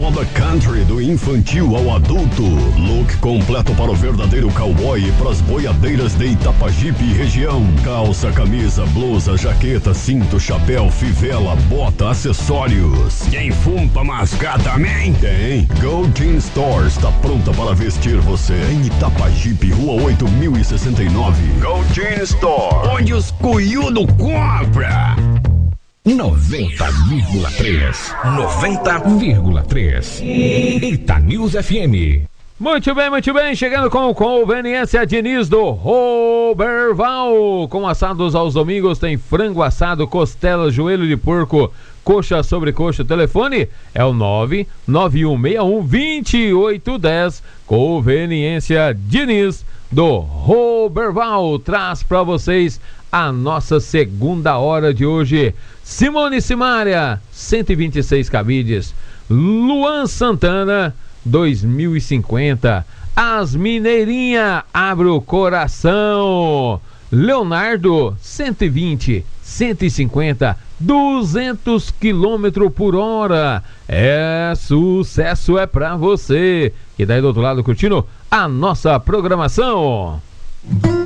moda country do infantil ao adulto. Look completo para o verdadeiro cowboy e pras boiadeiras de Itapajipe e região. Calça, camisa, blusa, jaqueta, cinto, chapéu, fivela, bota, acessórios. Tem fumo pra mascar também? Tem. Gold Jean Store está pronta para vestir você. Em Itapajipe, Rua 8069. Gold Jean Store, onde os cuiudo compra. 90,3. 90,3. Eita News FM. Muito bem, chegando com conveniência Diniz do Roberval. Com assados aos domingos, tem frango assado, costela, joelho de porco, coxa sobre coxa. O telefone é o 991612810. Conveniência Diniz do Roberval traz para vocês a nossa segunda hora de hoje. Simone Simaria, 126 cabides. Luan Santana, 2050. As Mineirinha, abre o coração. Leonardo, 120, 150, 200 km por hora. É sucesso, é pra você. E daí do outro lado curtindo a nossa programação.